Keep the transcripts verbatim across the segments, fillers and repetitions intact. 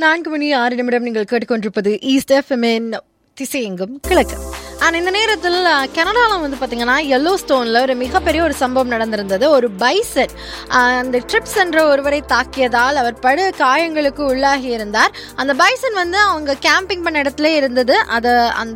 நான்கு மணி ஆறு நிமிடம் நீங்கள் கேட்டுக்கொண்டிருப்பது ஈஸ்ட் எஃப்எம்மின் திசையெங்கும் கிழக்கு. அண்ட் இந்த நேரத்தில் கனடாவில் வந்து பார்த்தீங்கன்னா எல்லோ ஸ்டோனில் ஒரு மிகப்பெரிய ஒரு சம்பவம் நடந்திருந்தது. ஒரு பைசன் அந்த ட்ரிப்ஸ் என்ற ஒருவரை தாக்கியதால் அவர் படு காயங்களுக்கு உள்ளாகி இருந்தார். அந்த பைசன் வந்து அவங்க கேம்பிங் பண்ண இடத்துல இருந்தது. அதை அந்த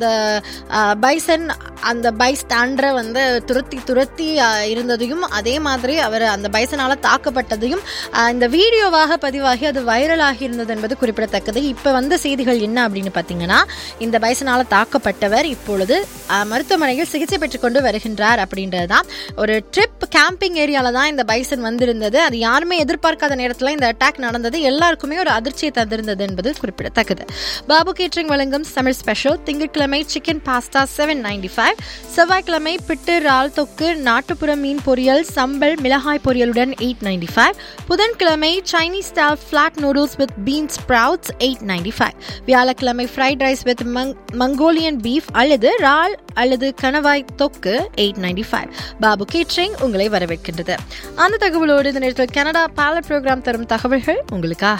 பைசன் அந்த பை ஸ்டாண்டரை வந்து துரத்தி துரத்தி இருந்ததையும் அதே மாதிரி அவர் அந்த பைசனால் தாக்கப்பட்டதையும் இந்த வீடியோவாக பதிவாகி அது வைரலாகி இருந்தது என்பது குறிப்பிடத்தக்கது. இப்போ வந்த செய்திகள் என்ன அப்படின்னு பார்த்தீங்கன்னா, இந்த பைசனால் தாக்கப்பட்டவர் இப்பொழுது மருத்துவமனையில் சிகிச்சை பெற்றுக் கொண்டு வருகின்றார் அப்படின்றது தான். ஒரு ட்ரிப் கேம்பிங் ஏரியால தான் இந்த பைசன் வந்திருந்தது. அது யாருமே எதிர்பார்க்காத நேரத்தில் இந்த அட்டாக் நடந்தது. எல்லாருக்குமே ஒரு அதிர்ச்சியை தந்திருந்தது என்பது குறிப்பிடத்தக்கது. பாபு கேட்டரிங் வழங்கும் சமையல் ஸ்பெஷல் திங்கட்கிழமை chicken pasta seven ninety five, செவ்வாய்க்கிழமை பிட்டு இறால் தொக்கு நாட்டுப்புற மீன் பொரியல் சம்பல் மிளகாய் பொரியலுடன் எயிட் நைன்டி ஃபைவ், புதன்கிழமை Chinese style flat noodles with been sprouts eight ninety five, வியாழக்கிழமை fried rice with Mongolian beef அல்லது இறால் அல்லது கணவாய் தொக்கு eight ninety five. Babu catering உங்களை வரவேற்கின்றது. அந்த தகவலோடு இந்த நேரத்தில் கனடா பைலட் ப்ரோக்ராம் தரும் தகவல்கள் உங்களுக்காக.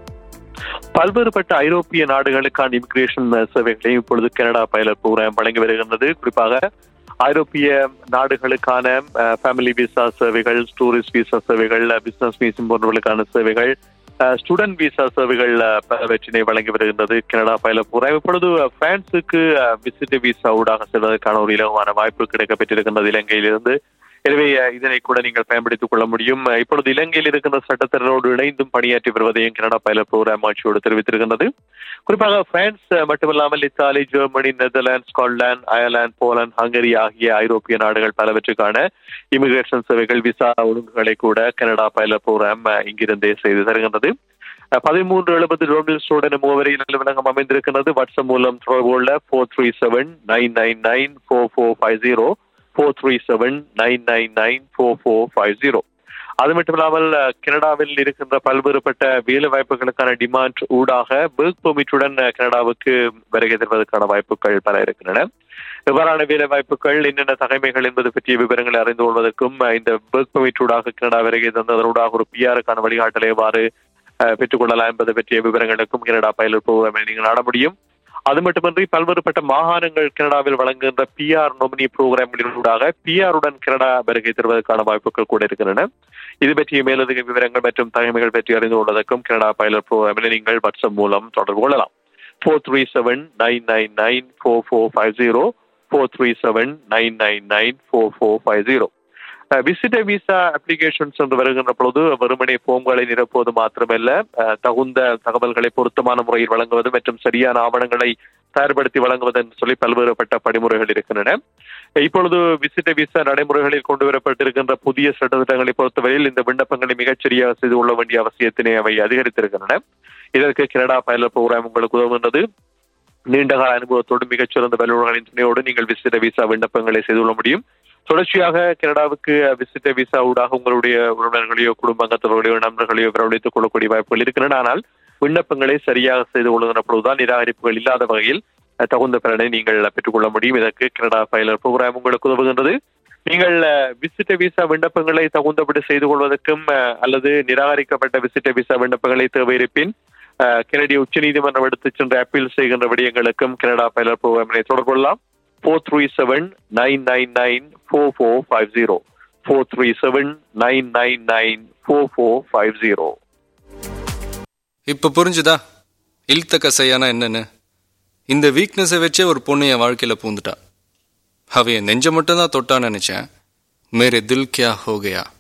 பல்வேறுபட்ட ஐரோப்பிய நாடுகளுக்கான இமிகிரேஷன் சேவைகளையும் இப்பொழுது கனடா பைலட் ப்ரோக்ராம் வழங்கி வருகின்றது. குறிப்பாக ஐரோப்பிய நாடுகளுக்கான ஃபேமிலி விசா சேவைகள், டூரிஸ்ட் விசா சேவைகள், பிசினஸ் விசா போன்றவர்களுக்கான சேவைகள், ஸ்டூடெண்ட் விசா சேவைகள் பலவற்றினை வழங்கி வருகின்றது கனடா பைலட் ப்ரோக்ராம். இப்பொழுது பிரான்சுக்கு விசிட் விசா ஊடாக செல்வதற்கான ஒரு இலகுவான வாய்ப்பு கிடைக்கப்பட்டிருக்கின்றது இலங்கையிலிருந்து. எனவே இதனை கூட நீங்கள் பயன்படுத்திக் கொள்ள முடியும். இப்பொழுது இலங்கையில் இருக்கின்ற சட்டத்தினரோடு இணைந்தும் பணியாற்றி வருவதையும் கனடா பைலட் ப்ரோக்ராம் ஆட்சியோடு தெரிவித்திருக்கின்றது. குறிப்பாக பிரான்ஸ் மட்டுமல்லாமல் Italy, Germany, Netherlands, Scotland, Ireland, Poland, hungry ஆகிய ஐரோப்பிய நாடுகள் பலவற்றுக்கான இமிகிரேஷன் சேவைகள், விசா ஒழுங்குகளை கூட கனடா பைலட் ப்ரோக்ராம் இங்கிருந்தே செய்து தருகின்றது. பதிமூன்று எழுபது ரோடில் முகவரியில் அலுவலகம் அமைந்திருக்கிறது. வாட்ஸ்அப் மூலம் தொடர்பு கொள்ள four three seven nine nine nine four four five zero four three seven nine nine nine four four five zero. அது மட்டுமில்லாமல் கனடாவில் இருக்கின்ற பல்வேறுபட்ட வேலை வாய்ப்புகளுக்கான டிமாண்ட் ஊடாக ஒர்க் பெர்மிட்டுடன் கனடாவுக்கு வருகை தருவதற்கான வாய்ப்புகள் பல இருக்கின்றன. எவ்வாறான வேலை வாய்ப்புகள், என்னென்ன தகைமைகள் என்பது பற்றிய விவரங்களை அறிந்து கொள்வதற்கும் இந்த ஒர்க் பெர்மிட் ஊடாக கனடா வருகை தந்ததனூடாக ஒரு பிஆருக்கான வழிகாட்டலை எவ்வாறு பெற்றுக் கொள்ளலாம் என்பது பற்றிய விவரங்களுக்கும் கனடா பைலட் ப்ரோக்ராமை நீங்கள் நாட முடியும். அது மட்டுமின்றி பல்வேறுபட்ட மாகாணங்கள் கனடாவில் வழங்குகின்ற பிஆர் நொமினி புரோகிராம்களினூடாக பிஆருடன் கனடா வருகை தருவதற்கான வாய்ப்புகள் கூட இருக்கின்றன. இது பற்றிய மேலதிக விவரங்கள் மற்றும் தகவல்கள் பற்றி அறிந்து கொள்வதற்கும் கனடா பைலட் புரோகிராமில் நீங்கள் வாட்ஸ்அப் மூலம் தொடர்பு கொள்ளலாம். Four three seven nine nine nine four four five zero four three seven nine nine nine four four five zero. Visitor visa applications என்று வருகின்ற பொழுது வெறுமனே போம்களை நிரப்புவது மாத்திரமல்ல, தகுந்த தகவல்களை பொருத்தமான முறையில் வழங்குவது மற்றும் சரியான ஆவணங்களை தயார்படுத்தி வழங்குவது என்று சொல்லி பல்வேறுபட்ட படிமுறைகள் இருக்கின்றன. இப்பொழுது விசிட்டர் விசா நடைமுறைகளில் கொண்டு வரப்பட்டிருக்கின்ற புதிய சட்டத்திட்டங்களை பொறுத்தவரையில் இந்த விண்ணப்பங்களை மிகச்சரியாக செய்து கொள்ள வேண்டிய அவசியத்தினை அவை அதிகரித்திருக்கின்றன. இதற்கு கனடா பைலட் ப்ரோக்ராம் உங்களுக்கு உதவுகின்றது. நீண்டகால அனுபவத்தோடு மிகச்சிறந்த வல்லுநர்களின் துணையோடு நீங்கள் விசிட்டர் விசா விண்ணப்பங்களை செய்து கொள்ள முடியும். தொடர்ச்சியாக கனடாவுக்கு விசிட்டர் விசா ஊடாக உங்களுடைய உறவினர்களையோ குடும்பங்கத்தவர்களையோ நண்பர்களையோ வரவழைத்துக் கொள்ளக்கூடிய வாய்ப்புகள் இருக்கின்றன. ஆனால் விண்ணப்பங்களை சரியாக செய்து கொள்ளுகின்ற பொழுதுதான் நிராகரிப்புகள் இல்லாத வகையில் தகுந்த பலனை நீங்கள் பெற்றுக்கொள்ள முடியும். இதற்கு கனடா பைலட் ப்ரோக்ராம் உங்களுக்கு உதவுகின்றது. நீங்கள் விசிட்டர் விசா விண்ணப்பங்களை தகுந்தபடி செய்து கொள்வதற்கும் அல்லது நிராகரிக்கப்பட்ட விசிட்டர் விசா விண்ணப்பங்களை தேவை இருப்பின் கனடிய உச்ச நீதிமன்றம் எடுத்துச் சென்ற அப்பீல் செய்கின்ற விடயங்களுக்கும் கனடா பைலட் ப்ரோக்ராமினை தொடர்பு கொள்ளலாம். Four three seven nine nine nine four four five zero four three seven nine nine nine four four five zero. இப்போ புரிஞ்சுதா இழுத்த கசையானா என்னன்னு? இந்த வீக்னஸை வச்சே ஒரு பொண்ணு என் வாழ்க்கையில் பூந்துட்டா. அவ என் நெஞ்ச மட்டும்தான் தொட்டான்னு நினைச்சேன். மேரே தில் கியா ஹோ கயா.